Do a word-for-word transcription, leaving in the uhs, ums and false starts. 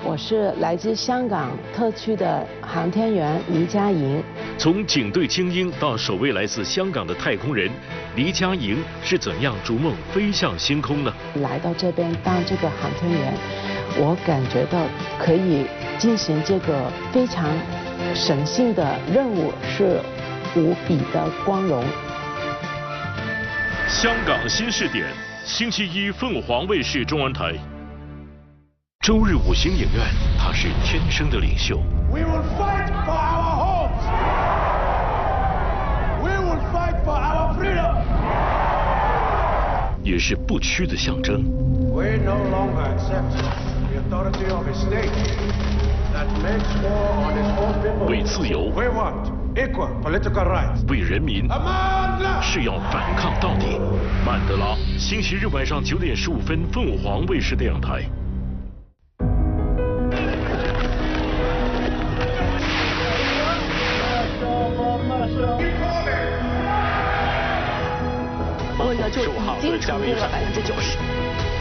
我是来自香港特区的航天员黎佳莹。 从警队精英到首位来自香港的太空人，黎佳莹是怎样逐梦飞向星空呢？ 来到这边当这个航天员，我感觉到可以进行这个非常神圣的任务，是无比的光荣。 香港新视点，星期一凤凰卫视中文台。周日五星影院，他是天生的领袖。 We will fight for our homes. We will fight for our freedom. 也是不屈的象征。 We no longer accept the authority of a state that makes war on its own people. 为自由， We want equal political rights. 为人民， Amanda! 是要反抗到底。曼德拉，星期日晚上九点十五分，凤凰卫视电影台。 温度就已经超过了百分之九十。